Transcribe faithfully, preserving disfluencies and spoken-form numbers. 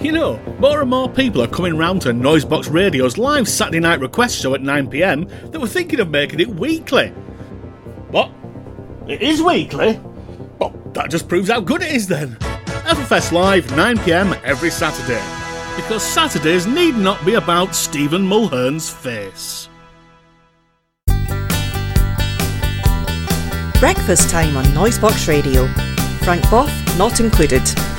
You know, more and more people are coming round to Noisebox Radio's live Saturday night request show at nine p m that were thinking of making it weekly. What? It is weekly? Well, that just proves how good it is then. Everfest Live, nine p m every Saturday. Because Saturdays need not be about Stephen Mulhern's face. Breakfast time on Noisebox Radio. Frank Boff not included.